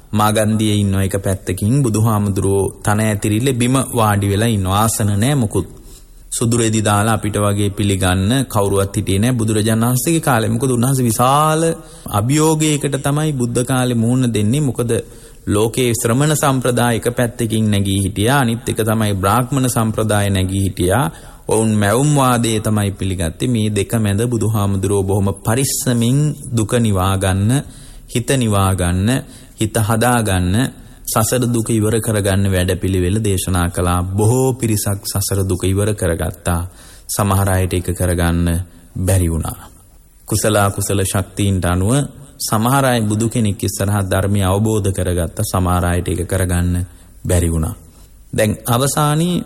මාගන්දියේ ඉන්න එක පැත්තකින් බුදුහාමුදුරුවෝ තන ඇතිරිල්ල බිම වාඩි වෙලා ඉන්න ආසන නැහැ මොකුත්. සුදු රෙදි දාලා අපිට වගේ පිළිගන්න කවුරුවත් හිටියේ නැහැ බුදුරජාණන් වහන්සේගේ කාලේ. මොකද උන්වහන්සේ විශාල අභියෝගයකට තමයි බුද්ධ කාලේ මුහුණ දෙන්නේ. මොකද ලෝකේ ශ්‍රමණ සම්ප්‍රදාය එක පැත්තකින් නැගී හිටියා. අනිත් එක තමයි බ්‍රාහ්මණ සම්ප්‍රදාය නැගී හිටියා. ඔවුන් මැවුම් වාදයේ තමයි පිළිගත්තේ. මේ දෙක මැද බුදුහාමුදුරුවෝ බොහොම පරිස්සමින් දුක නිවා ගන්න, හිත නිවා ගන්න, හිත හදා ගන්න, සසර දුක ඉවර කරගන්න වැඩපිළිවෙල දේශනා කළා. බොහෝ පිරිසක් සසර දුක ඉවර කරගත්තා. සමහර අයට ඒක කරගන්න බැරි වුණා. කුසල කුසල ශක්තියින්ට අනුව සමහර අය බුදු කෙනෙක් ඉස්සරහා ධර්මය අවබෝධ කරගත්තා. සමහර අයට ඒක කරගන්න බැරි වුණා. දැන් අවසානයේ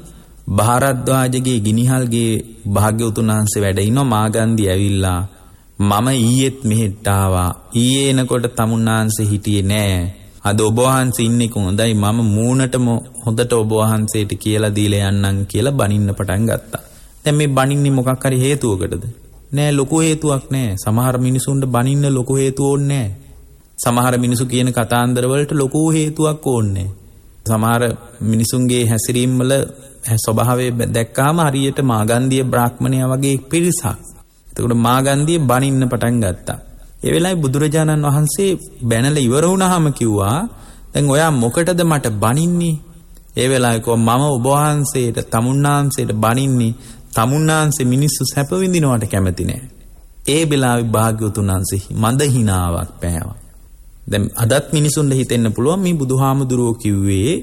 භාරද්වාජගේ ගිනිහල්ගේ භාග්‍යවතුන් වහන්සේ වැඩ ඉනවා. මාගන්දී ඇවිල්ලා මම ඊයේත් මෙහෙට ආවා. ඊයේ එනකොට තමුන්නාන්සේ හිටියේ නෑ. අද ඔබ වහන්සේ ඉන්නේ කොහොඳයි. මම මූණටම හොඳට ඔබ වහන්සේට කියලා දීලා යන්නම් කියලා බනින්න පටන් ගත්තා. දැන් මේ බනින්නේ මොකක් හරි හේතුවකටද? නෑ, ලොකු හේතුවක් නෑ. සමහර මිනිසුන්ට බනින්න ලොකු හේතු ඕනේ නෑ. සමහර මිනිසු කියන කතාන්දර වලට ලොකු හේතුවක් ඕනේ නෑ. සමහර මිනිසුන්ගේ හැසිරීම් වල ස්වභාවය දැක්කාම හරියට මාගන්දිය බ්‍රාහ්මණයා වගේ පිරිසක්. එතකොට මාගන්දිය බනින්න පටන් ගත්තා. ඒ වෙලාවේ බුදුරජාණන් වහන්සේ බැනලා ඉවර වුණාම කිව්වා දැන් ඔයා මොකටද මට බනින්නේ? ඒ වෙලාවේ කො මම ඔබ වහන්සේට තමුන්නාන්සේට බනින්නේ තමුන්නාන්සේ මිනිස්සු සැප විඳිනවට කැමති නෑ. ඒ වෙලාවේ භාග්‍යවතුන් වහන්සේ මන්ද හිනාවක් පෑවා. දැන් අදත් මිනිසුන්ට හිතෙන්න පුළුවන් මේ බුදුහාමුදුරුවෝ කිව්වේ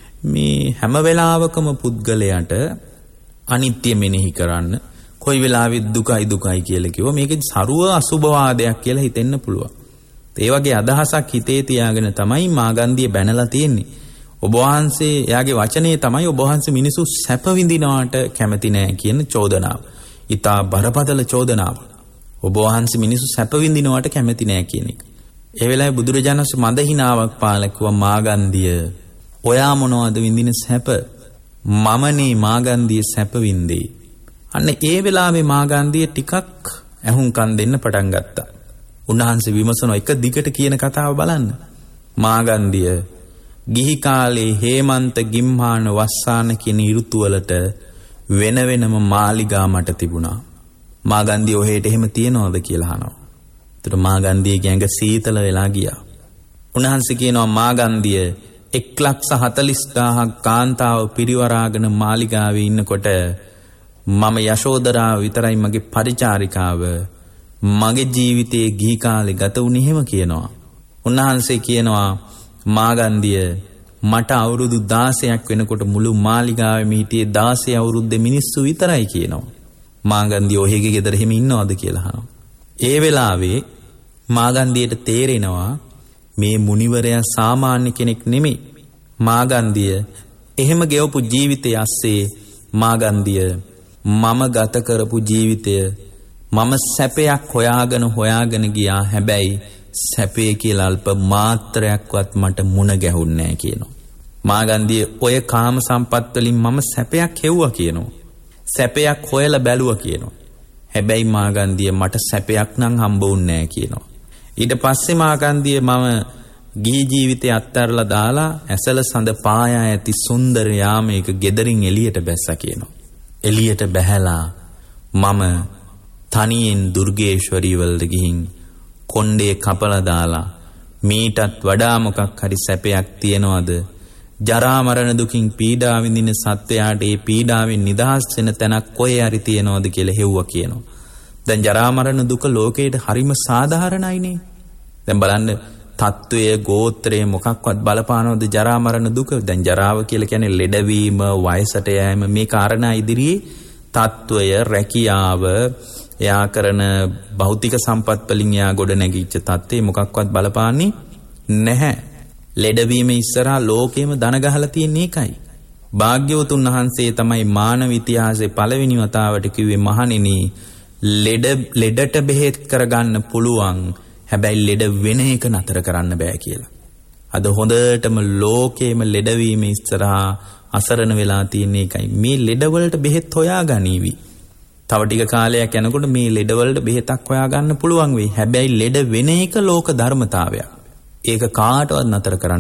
මේ හැම වෙලාවකම පුද්ගලයාට අනිත්‍ය මෙනෙහි කරන්න, කොයි වෙලාවෙත් දුකයි දුකයි කියලා කිව්වා. මේක සරුව අසුභවාදයක් කියලා හිතෙන්න පුළුවන්. ඒ වගේ අදහසක් හිතේ තියාගෙන තමයි මාගන්දිය බැනලා තියෙන්නේ. ඔබ වහන්සේ එයාගේ වචනේ තමයි ඔබ වහන්සේ මිනිසු සැප විඳිනවට කැමති නෑ කියන චෝදනාව. ඊටා බරපතල චෝදනාව. ඔබ වහන්සේ මිනිසු සැප විඳිනවට කැමති නෑ කියන එක. ඒ වෙලාවේ බුදුරජාණන් වහන්සේ මන්ද හිනාවක් පාලා කිව්වා මාගන්දිය ඔයා මොනවද විඳින සැප? මමනේ මාගන්දිය සැප විඳේ. අන්න ඒ වෙලාවේ මාගන්දිය ටිකක් ඇහුම්කන් දෙන්න පටන් ගත්තා. උන්වහන්සේ විමසන එක දිගට කියන කතාව බලන්න. මාගන්දිය ගිහි කාලේ හේමන්ත ගිම්හාන වස්සාන කියන ඍතු වලට වෙන වෙනම මාලිගා මට තිබුණා. මාගන්දිය ඔහෙට එහෙම තියනවද කියලා අහනවා. ඒතර මාගන්දියගේ ඇඟ සීතල වෙලා ගියා. උන්වහන්සේ කියනවා මාගන්දිය 1,40,000ක් කාන්තාව පිරිවරාගෙන මාලිගාවේ ඉන්නකොට මම යශෝදරාව විතරයි මගේ පරිචාරිකාව. මගේ ජීවිතයේ ගිහි කාලේ ගත වුණේ එහෙම කියනවා. උන්වහන්සේ කියනවා මාගන්දිය මට අවුරුදු 16ක් වෙනකොට මුළු මාලිගාවෙම හිටියේ 16 අවුරුද්දේ මිනිස්සු විතරයි කියනවා. මාගන්දිය ඔහෙගේ ගෙදර එහෙම ඉන්නවද කියලා අහනවා. ඒ වෙලාවේ මාගන්දියට තේරෙනවා මේ මුනිවරයා සාමාන්‍ය කෙනෙක් නෙමෙයි. මාගන්දිය එහෙම ගෙවපු ජීවිතය ඇස්සේ මාගන්දිය මම ගත කරපු ජීවිතය මම සැපයක් හොයාගෙන ගියා. හැබැයි සැපේ කියලා අල්ප මාත්‍රයක්වත් මට මුණ ගැහුන්නේ නැහැ කියනවා. මාගන්දිය ඔය කාම සම්පත් වලින් මම සැපයක් හෙව්වා කියනවා. සැපයක් හොයලා බැලුවා කියනවා. හැබැයි මාගන්දිය මට සැපයක් නම් හම්බුන්නේ නැහැ කියනවා. ඊට පස්සේ මාගන්දිය මම ගිහි ජීවිතය අත්හැරලා දාලා ඇසල සඳ පායා ඇති සුන්දර යාමයක ගෙදරින් එළියට බැස්සා කියනවා. එළියට බැහැලා මම තනියෙන් දුර්ගේශ්වරී වලට ගිහින් කොණ්ඩේ කපලා දාලා මීටත් වඩා මොකක් හරි සැපයක් තියනවද? ජරා මරණ දුකින් පීඩා විඳින සත්වයාට ඒ පීඩාවෙන් නිදහස් වෙන තැනක් කොහේ හරි තියනවද කියලා හෙව්වා කියනවා. දැන් ජරා මරණ දුක ලෝකේට හරිම සාධාරණයිනේ. දැන් බලන්න තත්වය ගෝත්‍රය මොකක්වත් බලපානවද ජරා මරණ දුක? දැන් ජරාව කියලා කියන්නේ ලෙඩවීම, වයසට යෑම, මේ කාරණා ඉදිරියේ තත්වය, රැකියාව, එයා කරන භෞතික සම්පත් වලින් එයා ගොඩ නැගිච්ච තත්ත්වේ මොකක්වත් බලපාන්නේ නැහැ. ලෙඩවීම ඉස්සරහා ලෝකෙම දන ගහලා තියෙන එකයි. භාග්‍යවතුන් වහන්සේ තමයි මානව ඉතිහාසයේ පළවෙනි වතාවට කිව්වේ මහණෙනි ලෙඩට බෙහෙත් කරගන්න පුළුවන්. හැබැයි ලෙඩ වෙන එක නතර කරන්න බෑ කියලා. අද හොඳටම ලෝකෙම ලෙඩවීම ඉස්සරහා අසරණ වෙලා තියෙන එකයි. මේ ලෙඩවලට බෙහෙත් හොයාගනීවි. තව ටික කාලයක් යනකොට මේ ලෙඩවලට බෙහෙතක් හොයාගන්න පුළුවන් වෙයි. හැබැයි ලෙඩ වෙන එක ලෝක ධර්මතාවයක්. ඒක කාටවත් නතර කරන්න